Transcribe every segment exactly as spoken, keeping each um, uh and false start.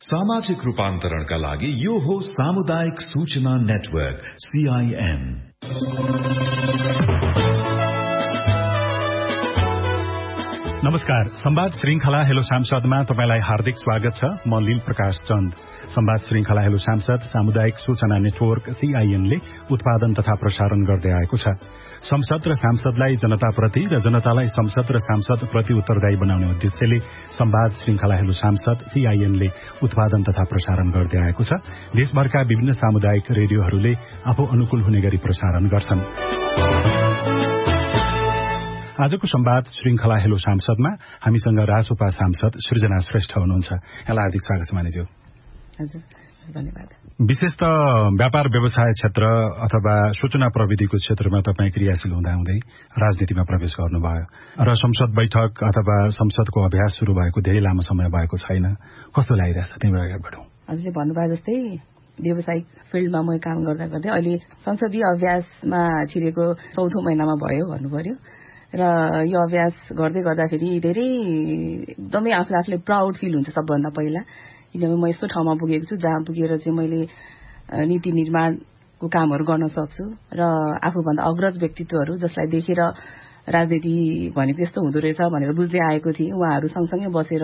सामाजिक रूपान्तरणका लागि यो हो सामुदायिक सूचना नेटवर्क सीआईएन। नमस्कार, संवाद श्रृंखला हेलो सांसदमा तपाईलाई हार्दिक स्वागत छ। म लील प्रकाश चन्द। संवाद श्रृंखला हेलो सांसद सामुदायिक सूचना नेटवर्क सीआईएनले उत्पादन तथा प्रसारण गर्दै आएको छ। संसद र सांसदलाई जनताप्रति र जनतालाई संसद र सांसद प्रति उत्तरदायी बनाउने उद्देश्यले संवाद श्रृंखला हेलो सांसद सीआईएनले उत्पादन तथा प्रसारण गर्दै आएको छ। देशभरका विभिन्न सामुदायिक रेडियोहरूले आफू अनुकूल हुने गरी प्रसारण गर्छन्। आजको संवाद श्रृंखला हेलो सांसदमा हामीसँग राजसपा सांसद सृजना श्रेष्ठ हुनुहुन्छ। यहाँलाई हार्दिक स्वागत छ मानिज्यू। हजुर, धन्यवाद। विशेष त व्यापार व्यवसाय क्षेत्र अथवा सूचना प्रविधिको क्षेत्रमा तपाईँ क्रियाशील हुँदाहुँदै राजनीतिमा प्रवेश गर्नुभयो र संसद बैठक अथवा संसदको अभ्यास शुरू भएको धेरै लामो समय भएको छैन। कस्तो लागिरहेछ त्यहीँबाट अगाडि बढौँ। हजुरले भन्नुभयो जस्तै व्यावसायिक फिल्डमा म काम गर्दा गर्दै अहिले संसदीय अभ्यासमा छिरेको चौथो महिनामा भयो भन्नु पर्यो र यो अभ्यास गर्दै गर्दाखेरि धेरै एकदमै आफूले आफूले प्राउड फिल हुन्छ सबभन्दा पहिला, किनभने म यस्तो ठाउँमा पुगेको छु जहाँ पुगेर चाहिँ मैले नीति निर्माणको कामहरू गर्न सक्छु र आफूभन्दा अग्रज व्यक्तित्वहरू जसलाई देखेर राजनीति भनेको यस्तो हुँदो रहेछ भनेर बुझ्दै आएको थिएँ, उहाँहरू सँगसँगै बसेर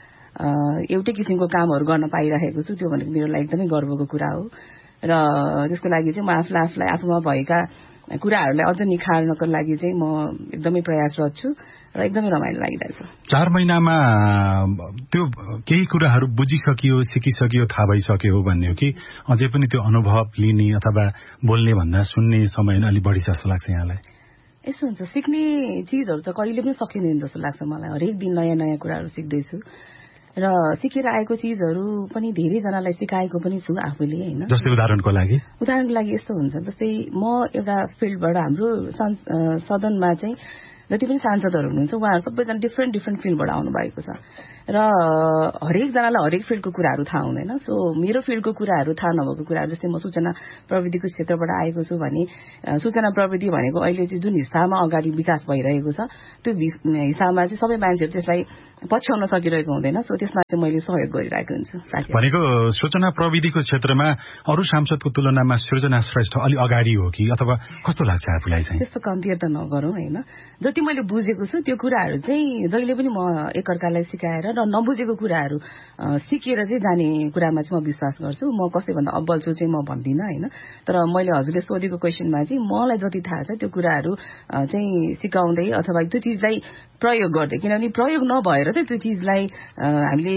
एउटै किसिमको कामहरू गर्न पाइरहेको छु। त्यो भनेको मेरो लागि एकदमै गर्वको कुरा हो र त्यसको लागि चाहिँ म आफूलाई आफूलाई आफूमा भएका कुराहरूलाई अझ निखार्नको लागि चाहिँ म एकदमै प्रयासरत छु र एकदमै रमाइलो लागिरहेछ। चार महिनामा त्यो केही कुराहरू बुझिसकियो, सिकिसकियो, थाहा भइसक्यो भन्ने हो कि अझै पनि त्यो अनुभव लिने अथवा बोल्ने भन्दा सुन्ने समय अलिक बढी जस्तो लाग्छ यहाँलाई? यस्तो हुन्छ, सिक्ने चिजहरू त कहिले पनि सकिँदैन जस्तो लाग्छ मलाई। हरेक दिन नयाँ नयाँ कुराहरू सिक्दैछु र सिकेर आएको चिजहरू पनि धेरैजनालाई सिकाएको पनि छु आफूले, होइन? जस्तै उदाहरणको लागि उदाहरणको लागि यस्तो हुन्छ, जस्तै म एउटा फिल्डबाट हाम्रो सदनमा चाहिँ जति पनि सांसदहरू हुनुहुन्छ उहाँहरू सबैजना डिफ्रेन्ट डिफ्रेन्ट फिल्डबाट आउनु भएको छ र हरेकजनालाई हरेक फिल्डको कुराहरू थाहा हुँदैन। सो मेरो फिल्डको कुराहरू थाहा नभएको कुराहरू, जस्तै म सूचना प्रविधिको क्षेत्रबाट आएको छु भने सूचना प्रविधि भनेको अहिले चाहिँ जुन हिसाबमा अगाडि विकास भइरहेको छ त्यो हिसाबमा चाहिँ सबै मान्छेहरू त्यसलाई पछ्याउन सकिरहेको हुँदैन। सो त्यसमा चाहिँ मैले सहयोग गरिरहेको हुन्छु। भनेको सूचना प्रविधिको क्षेत्रमा अरू सांसदको तुलनामा सृजना श्रेष्ठ अलि अगाडि हो कि अथवा कस्तो लाग्छ आफूलाई चाहिँ? त्यस्तो कम्पेयर त नगरौँ, होइन? जति मैले बुझेको छु त्यो कुराहरू चाहिँ जहिले पनि म एकअर्कालाई सिकाएर र नबुझेको कुराहरू सिकेर चाहिँ जाने कुरामा चाहिँ म विश्वास गर्छु। म कसैभन्दा अब्बल छु चाहिँ म भन्दिनँ, होइन? तर मैले हजुरले सोधेको क्वेसनमा चाहिँ मलाई जति थाहा छ त्यो कुराहरू चाहिँ सिकाउँदै अथवा त्यो चिजलाई प्रयोग गर्दै, किनभने प्रयोग नभएर चाहिँ त्यो चिजलाई हामीले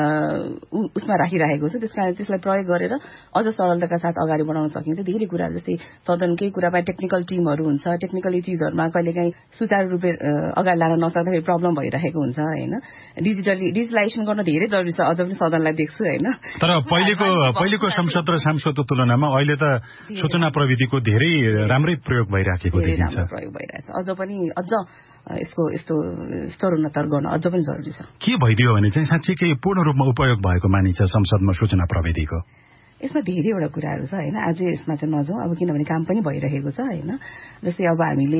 उसमा राखिरहेको छु, त्यस कारण त्यसलाई प्रयोग गरेर अझ सरलताका साथ अगाडि बढाउन सकिन्छ। धेरै कुराहरू जस्तै सदनकै कुरामा टेक्निकल टिमहरू हुन्छ, टेक्निकली चिजहरूमा कहिलेकाहीँ सुचारू रूपले अगाडि लान नसक्दाखेरि प्रब्लम भइरहेको हुन्छ, होइन? डिजिटली डिजिटलाइजेसन गर्न धेरै जरुरी छ, अझ पनि सदनलाई देख्छु, होइन? तर पहिलेको पहिलेको संसद र सांसदको तुलनामा अहिले त सूचना प्रविधिको धेरै राम्रै प्रयोग भइराखेको देखिन्छ। प्रयोग भइरहेछ, अझ पनि अझ यसको यस्तो स्तरोन्नत गर्न अझ पनि जरुरी छ। के भइदियो भने चाहिँ साँच्चीकै पूर्ण रूपमा उपयोग भएको मानिन्छ संसदमा सूचना प्रविधिको? यसमा धेरैवटा कुराहरू छ, होइन? आज यसमा चाहिँ नजाउँ अब, किनभने काम पनि भइरहेको छ, होइन? जस्तै अब हामीले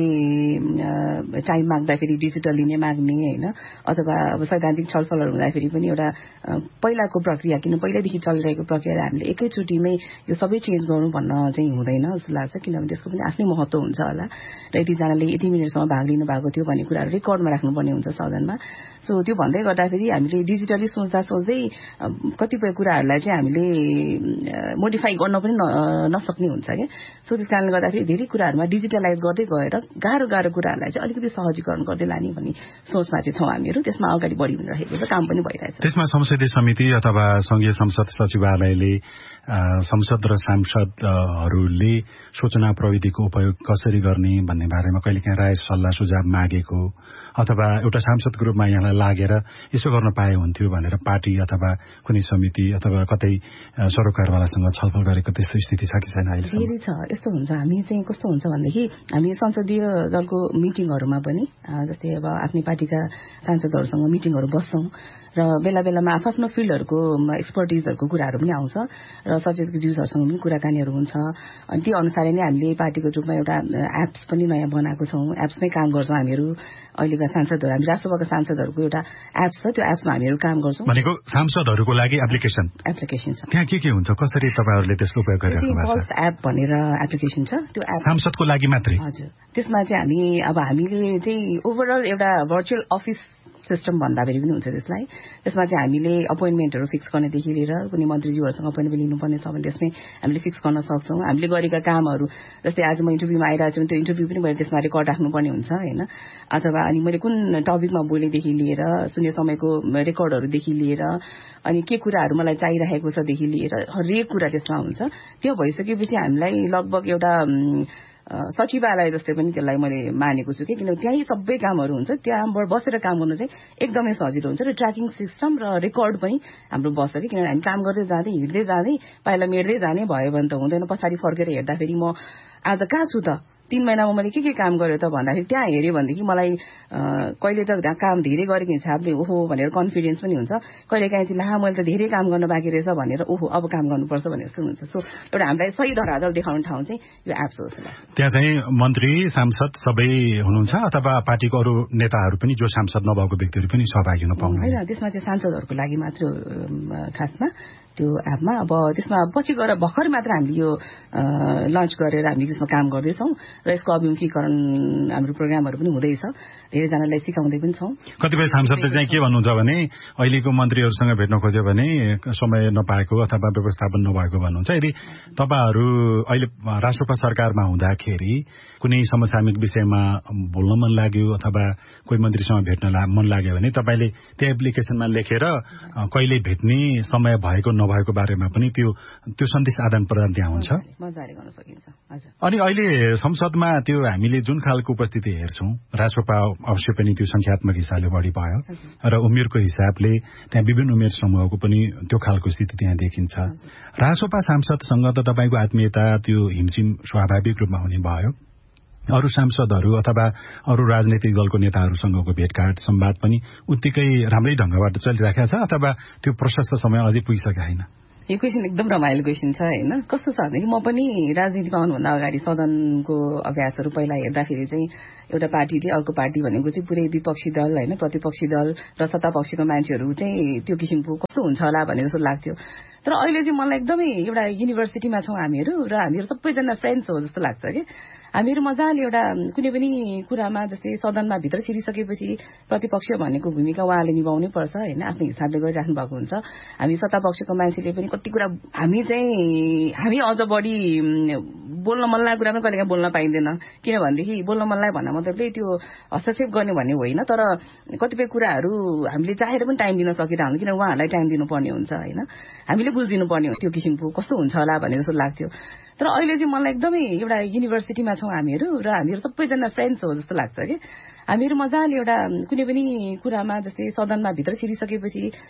टाइम माग्दाखेरि डिजिटली नै माग्ने, होइन? अथवा अब सैद्धान्तिक छलफलहरू हुँदाखेरि पनि एउटा पहिलाको प्रक्रिया, किन पहिल्यैदेखि चलिरहेको प्रक्रिया हामीले एकैचोटिमै यो सबै चेन्ज गरौँ भन्न चाहिँ हुँदैन जस्तो लाग्छ, किनभने त्यसको पनि आफ्नै महत्त्व हुन्छ होला र यतिजनाले यति मिनटसम्म भाग लिनु भएको थियो भन्ने कुराहरू रेकर्डमा राख्नुपर्ने हुन्छ सदनमा। सो त्यो भन्दै गर्दाखेरि हामीले डिजिटली सोच्दा सोच्दै कतिपय कुराहरूलाई चाहिँ हामीले मोडिफाई गर्न पनि नसक्ने हुन्छ क्या। सो त्यस कारणले गर्दाखेरि धेरै कुराहरूमा डिजिटलाइज गर्दै गएर गाह्रो गाह्रो कुराहरूलाई चाहिँ अलिकति सहजीकरण गर्दै लाने भन्ने सोचमा चाहिँ छौँ हामीहरू। त्यसमा अगाडि बढी भइरहेको छ, काम पनि भइरहेछ। त्यसमा संसदीय समिति अथवा संघीय संसद सचिवालयले संसद र सांसदहरूले सूचना प्रविधिको उपयोग कसरी गर्ने भन्ने बारेमा कहिलेकाहीँ राय सल्लाह सुझाव मागेको अथवा एउटा सांसदको रूपमा यहाँलाई लागेर यसो गर्न पाए हुन्थ्यो भनेर पार्टी अथवा कुनै समिति अथवा कतै सरोकारमा सचिवालयसँग छलफल गरेको त्यस्तो स्थिति छ कि छैन अहिलेसम्म? धेरै छ। यस्तो हुन्छ, हामी चाहिँ कस्तो हुन्छ भनेदेखि हामी संसदीय दलको मिटिङहरूमा पनि जस्तै अब आफ्नै पार्टीका सांसदहरूसँग मिटिङहरू बस्छौँ र बेला बेलामा आफ्नो फिल्डहरूको एक्सपर्टिजहरूको कुराहरू पनि आउँछ र सचेतकज्यूहरूसँग पनि कुराकानीहरू हुन्छ। अनि त्यो अनुसारले नै हामीले पार्टीको रूपमा एउटा एप्स पनि नयाँ बनाएको छौँ। एप्समै काम गर्छौँ हामीहरू। अहिलेका सांसदहरू, हामी राष्ट्रसभाका सांसदहरूको एउटा एप्स छ, त्यो एप्समा हामीहरू काम गर्छौँ। भनेको सांसदहरूको लागि एप्लिकेसन एप्लिकेसन छ। त्यहाँ के के हुन्छ, कसरी तपाईँहरूले त्यसको उपयोग गरिरहेको भएको छ? पल्स एप भनेर एप्लिकेसन छ, त्यो एप सांसदको लागि मात्रै? हजुर। त्यसमा चाहिँ हामी अब हामीले चाहिँ ओभरअल एउटा भर्चुअल अफिस सिस्टम भन्दाखेरि पनि हुन्छ त्यसलाई। त्यसमा चाहिँ हामीले अपोइन्टमेन्टहरू फिक्स गर्नेदेखि लिएर कुनै मन्त्रीज्यूहरूसँग अपोइन्टमेन्ट लिनुपर्ने छ भने त्यसमै हामीले फिक्स गर्न सक्छौँ। हामीले गरेका कामहरू, जस्तै आज म इन्टरभ्यूमा आइरहेको छु भने त्यो इन्टरभ्यू पनि मैले त्यसमा रेकर्ड राख्नुपर्ने हुन्छ होइन। अथवा अनि मैले कुन टपिकमा बोलेदेखि लिएर शून्य समयको रेकर्डहरूदेखि लिएर अनि के कुराहरू मलाई चाहिरहेको छदेखि लिएर हरेक कुरा त्यसमा हुन्छ। त्यो भइसकेपछि हामीलाई लगभग एउटा सचिवालय जस्तै पनि त्यसलाई मैले मानेको छु कि किनभने त्यहीँ सबै कामहरू हुन्छ। त्यहाँबाट बसेर काम गर्नु चाहिँ एकदमै सजिलो हुन्छ र ट्र्याकिङ सिस्टम र रेकर्ड पनि हाम्रो बस्छ कि किनभने हामी काम गर्दै जाँदै हिँड्दै जाँदै पाइला मेट्दै जाने भयो भने त हुँदैन। पछाडि फर्केर हेर्दाखेरि म आज कहाँ छु त, तीन महिनामा मैले के के काम गरेँ त भन्दाखेरि त्यहाँ हेऱ्यो भनेदेखि मलाई कहिले त काम धेरै गरेको हिसाबले ओहो भनेर कन्फिडेन्स पनि हुन्छ। कहिले काहीँ चाहिँ ला मैले त धेरै काम गर्न बाँकी रहेछ भनेर ओहो अब काम गर्नुपर्छ भनेर जस्तो हुन्छ। सो एउटा हामीलाई सही धरातल देखाउने ठाउँ चाहिँ यो एप्स हो। त्यहाँ चाहिँ मन्त्री सांसद सबै हुनुहुन्छ अथवा पार्टीको अरू नेताहरू पनि जो सांसद नभएको व्यक्तिहरू पनि सहभागी हुन पाउनु होइन? त्यसमा चाहिँ सांसदहरूको लागि मात्र खासमा त्यो एपमा। अब त्यसमा पछि गएर भर्खर मात्र हामीले यो लन्च गरेर हामीले त्यसमा काम गर्दैछौँ र यसको अभिमुखीकरण हाम्रो प्रोग्रामहरू पनि हुँदैछ। धेरैजनालाई सिकाउँदै पनि छौँ। कतिपय सांसदले चाहिँ के भन्नुहुन्छ भने अहिलेको मन्त्रीहरूसँग भेट्न खोज्यो भने समय नपाएको अथवा व्यवस्थापन नभएको भन्नुहुन्छ। यदि तपाईँहरू अहिले राष्ट्रपा सरकारमा हुँदाखेरि कुनै समसामयिक विषयमा बोल्न मन लाग्यो अथवा कोही मन्त्रीसँग भेट्न मन लाग्यो भने तपाईँले त्यो एप्लिकेसनमा लेखेर कहिले भेट्ने समय भएको नभएको बारेमा पनि त्यो त्यो सन्देश आदान प्रदान त्यहाँ हुन्छ, मजाले गर्न सकिन्छ। हजुर। अनि अहिले संसदमा त्यो हामीले जुन खालको उपस्थिति हेर्छौँ, राष्ट्रपा अवश्य पनि त्यो संख्यात्मक हिसाबले बढी भयो र उमेरको हिसाबले त्यहाँ विभिन्न उमेर समूहको पनि त्यो खालको स्थिति त्यहाँ देखिन्छ। राष्ट्रपा सांसदसँग त तपाईँको आत्मीयता त्यो हिमसिम स्वाभाविक रूपमा हुने भयो। अरू सांसदहरू अथवा अरू राजनैतिक दलको नेताहरूसँगको भेटघाट संवाद पनि उत्तिकै राम्रै ढंगबाट चलिरहेको छ अथवा त्यो प्रशस्त समय अझै पुगिसकेको छैन? यो क्वेसन एकदम रमाइलो क्वेसन छ होइन। कस्तो छ भनेदेखि म पनि राजनीतिमा आउनुभन्दा अगाडि सदनको अभ्यासहरू पहिला हेर्दाखेरि चाहिँ एउटा पार्टीले अर्को पार्टी भनेको चाहिँ पुरै विपक्षी दल होइन, प्रतिपक्षी दल र सत्तापक्षको मान्छेहरू चाहिँ त्यो किसिमको कस्तो हुन्छ होला भन्ने जस्तो लाग्थ्यो। तर अहिले चाहिँ मलाई एकदमै एउटा युनिभर्सिटीमा छौँ हामीहरू र हामीहरू सबैजना फ्रेन्ड्स हो जस्तो लाग्छ कि हामीहरू मजाले एउटा कुनै पनि कुरामा जस्तै सदनमा भित्र छिरिसकेपछि प्रतिपक्ष भनेको भूमिका उहाँले निभाउनै पर्छ होइन, आफ्नो हिसाबले गरिराख्नु भएको हुन्छ। हामी सत्तापक्षको मान्छेले पनि कति कुरा हामी चाहिँ हामी अझ बढी बोल्न मन लागेको कुरा पनि कहिले काहीँ बोल्न पाइँदैन। किनभनेदेखि बोल्न मन लाग्यो भन्दा मतलबले त्यो हस्तक्षेप गर्ने भन्ने होइन, तर कतिपय कुराहरू हामीले चाहेर पनि टाइम दिन सकिरहनु किन उहाँहरूलाई टाइम दिनुपर्ने हुन्छ होइन, हामीले बुझिदिनु पर्ने हुन्छ त्यो किसिमको कस्तो हुन्छ होला भन्ने जस्तो लाग्थ्यो। तर अहिले चाहिँ मलाई एकदमै एउटा युनिभर्सिटीमा छौँ हामीहरू र हामीहरू सबैजना फ्रेन्ड्स हो जस्तो लाग्छ कि हामीहरू मजाले एउटा कुनै पनि कुरामा जस्तै सदनमा भित्र छिरिसकेपछि